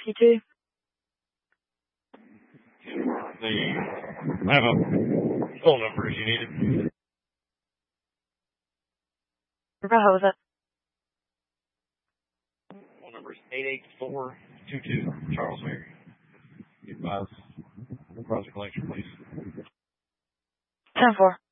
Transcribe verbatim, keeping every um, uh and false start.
fifty-two. The, I have a phone number if you need it. What was it? Phone number is eight eight four two two, Charles Mary. Advise Project Collection, please. ten four.